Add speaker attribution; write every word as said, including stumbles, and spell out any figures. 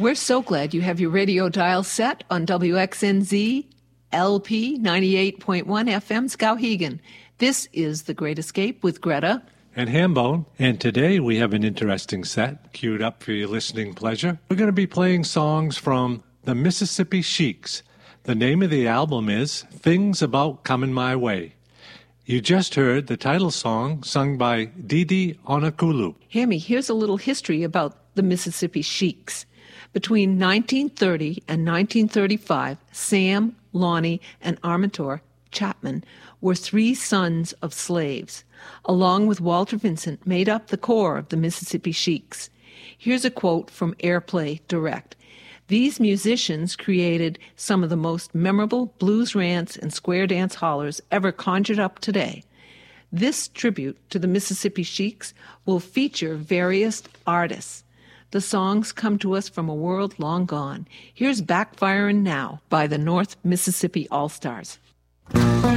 Speaker 1: We're so glad you have your radio dial set on W X N Z L P ninety-eight point one F M Skowhegan. This is The Great Escape with Greta
Speaker 2: and Hambone, and today we have an interesting set queued up for your listening pleasure. We're going to be playing songs from the Mississippi Sheiks. The name of the album is Things About Coming My Way. You just heard the title song sung by Didi Onakulu.
Speaker 1: Hammy, here's a little history about the Mississippi Sheiks. Between nineteen thirty and nineteen thirty-five, Sam, Lonnie, and Armator Chapman were three sons of slaves, along with Walter Vincent, made up the core of the Mississippi Sheiks. Here's a quote from Airplay Direct. These musicians created some of the most memorable blues rants and square dance hollers ever conjured up today. This tribute to the Mississippi Sheiks will feature various artists. The songs come to us from a world long gone. Here's Backfirin' Now by the North Mississippi All-Stars.